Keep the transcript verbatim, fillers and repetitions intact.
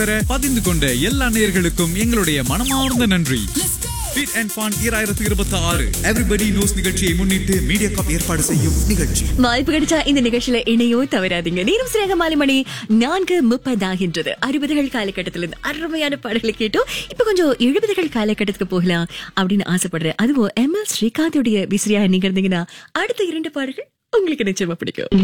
பதிந்து கொண்ட எல்லா நேயர்களுக்கும் எங்களுடைய மனமார்ந்த நன்றி. Fit and Fun இரண்டாயிரத்து இருபத்தி ஆறு Everybody Knows நிகழ்ச்சியை முன்னிட்டு மீடியாகாப் ஏற்பாடு செய்யும் நிகழ்ச்சி. வாய்ப்பு கிடைச்சா இந்த நிகழ்ச்சியில இணையோ தவறாதீங்க. நேரம் சிறக மாலை மணி நான்கு முப்பதாகின்றது. அறுபதுகள் காலகட்டத்திலிருந்து அருமையான பாடல்களை கேட்டோம். இப்ப கொஞ்சம் எழுபதுகள் காலகட்டத்துக்கு போகலாம் அப்படின்னு ஆசைப்படுறேன். அதுவும் எம் எல் ஸ்ரீகாந்தோடைய விசிறியா நீங்க இருந்தீங்கன்னா அடுத்த இரண்டு பாடல்கள் உங்களுக்கு நிச்சயமா பிடிக்கும்.